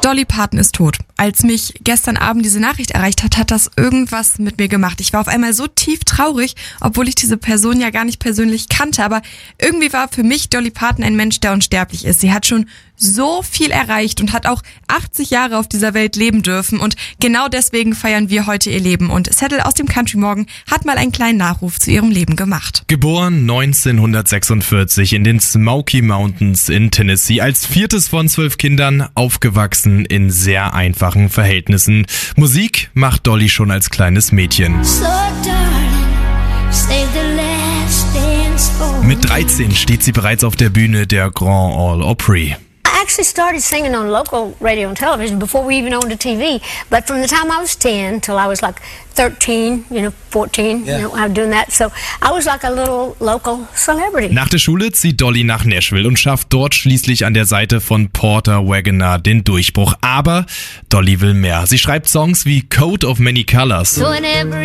Dolly Parton ist tot. Als mich gestern Abend diese Nachricht erreicht hat, hat das irgendwas mit mir gemacht. Ich war auf einmal so tief traurig, obwohl ich diese Person ja gar nicht persönlich kannte. Aber irgendwie war für mich Dolly Parton ein Mensch, der unsterblich ist. Sie hat schon so viel erreicht und hat auch 80 Jahre auf dieser Welt leben dürfen. Und genau deswegen feiern wir heute ihr Leben. Und Settle aus dem Country Morgen hat mal einen kleinen Nachruf zu ihrem Leben gemacht. Geboren 1946 in den Smoky Mountains in Tennessee, als viertes von 12 Kindern, aufgewachsen in sehr einfachen Verhältnissen. Musik macht Dolly schon als kleines Mädchen. Mit 13 steht sie bereits auf der Bühne der Grand Ole Opry. I actually started singing on local radio and television before we even owned a TV. But from the time I was 10 till I was like 13, 14, I was doing that. So I was like a little local celebrity. Nach der Schule zieht Dolly nach Nashville und schafft dort schließlich an der Seite von Porter Wagoner den Durchbruch. Aber Dolly will mehr. Sie schreibt Songs wie Coat of Many Colors.